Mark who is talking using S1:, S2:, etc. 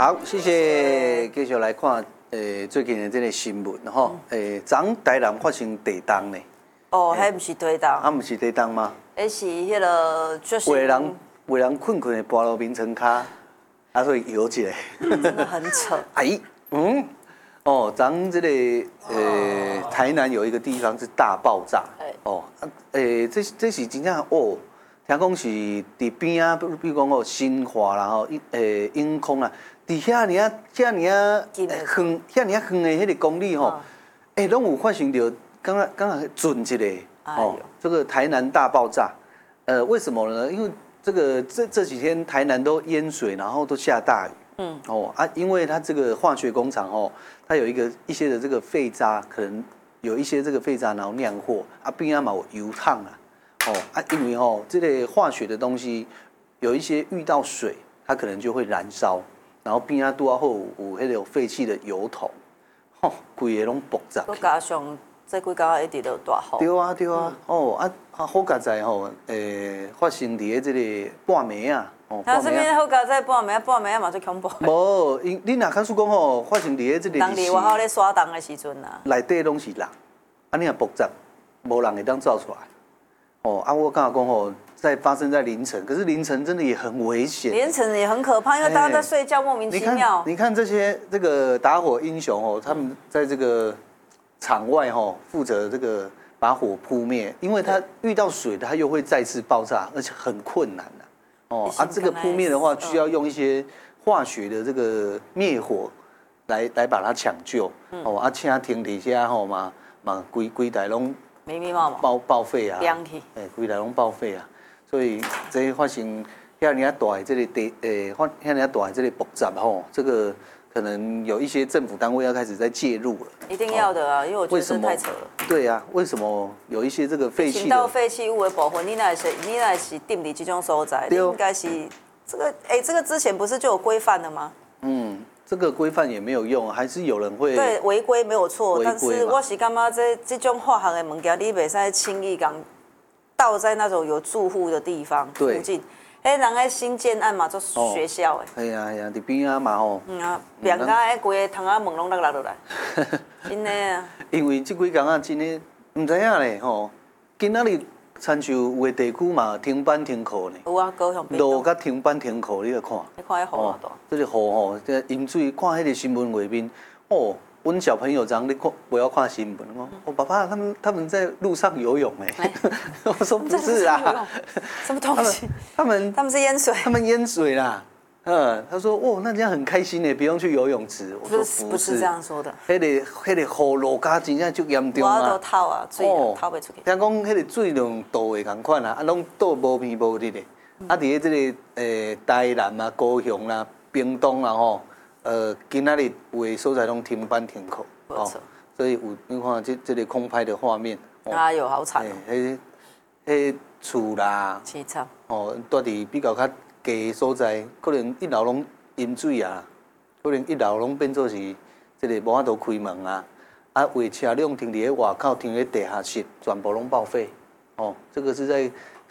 S1: 好，谢谢，继续来看最近的这个新闻吼，昨台南发生地震呢。
S2: 哦，迄不是地震。
S1: 啊，不是地震吗？
S2: 迄是迄个就是。
S1: 有人困的跋落眠床骹，啊，所以摇一下。
S2: 真的很扯。
S1: 哎，哦，咱这个台南有一个地方是大爆炸。哦，这是真正哦，听讲是伫边啊，比如讲哦，新华啦吼，永康啦，伫遐尔啊远，遐尔远的迄个公里吼，拢有发生到，刚刚准一个哦，这个台南大爆炸。为什么呢？因为这几天台南都淹水，然后都下大雨。因为它这个化学工厂它有一些的这个废渣，可能有一些这个废渣然后酿货边啊嘛有油烫因为这类化学的东西有一些遇到水，它可能就会燃烧，然后边啊多后有那种废弃的油桶，规个拢爆炸。
S2: 再加上这几天一直都大雨。
S1: 对啊，好佳在发生伫这个半暝啊。
S2: 他这边好佳在半暝嘛最恐怖。
S1: 无，你若假使讲发生伫这个。
S2: 人伫外口咧耍动的时阵啊。
S1: 内底拢是人，你若爆炸，无人会当造出来。我刚刚讲在发生在凌晨，可是凌晨真的也很危险。凌晨
S2: 也很可怕，因为大家在睡觉，莫名其妙。
S1: 你看这些这个打火英雄他们在这个场外负责这个把火扑灭，因为他遇到水，他又会再次爆炸，而且很困难这个扑灭的话，需要用一些化学的这个灭火来把它抢救。请停底下嘛规台拢
S2: 密密麻麻
S1: 报废啊，
S2: 亮起，
S1: 规台拢报废啊，所以这发生遐尔大的这个遐尔大的这个爆炸这个可能有一些政府单位要开始在介入了。
S2: 一定要的啊，因为我觉得这太扯了。
S1: 对啊，为什么有一些这个废弃
S2: 到废弃物的部分，你那是定伫这种所在，应该是这个这个之前不是就有规范了吗？
S1: 这个规范也没有用，还是有人会
S2: 对违规没有错，但是我是感觉这种化学的物件，你袂使轻易讲倒在那种有住户的地方附近。人迄新建案嘛，做学校的。
S1: 哎呀，伫边啊嘛
S2: 边仔规个窗仔门拢落落来，真的啊。
S1: 因为这几工啊，真的唔知影咧今仔日亲像有的地区嘛停班停课呢。
S2: 有啊，高雄。
S1: 路甲停班停课，你来看。
S2: 你看迄雨啊大。
S1: 这个雨这淹水，看迄个新闻画面，阮小朋友你看不要看新闻爸爸他们在路上游泳我说不是啊，
S2: 什么东西？他们是淹水。
S1: 他们淹水啦。他说那这样很开心不用去游泳池。我说
S2: 不是这样说的。
S1: 那个雨落甲真正足严重啊。
S2: 我都透啊，水透不出去。
S1: 听讲那个水量倒会同款拢倒无边无日的。伫这个台南啊、高雄啦、屏东啦今仔日有的所在拢停班停课所以你看这个空拍的画面。
S2: 哎呦，好惨。
S1: 迄厝啦。
S2: 凄惨。
S1: 住伫比较较低的所在，可能一楼拢淹水啊，可能一楼拢变做是这个无法度开门啊，为车辆停伫咧外口，停咧地下室，全部拢报废。这个是在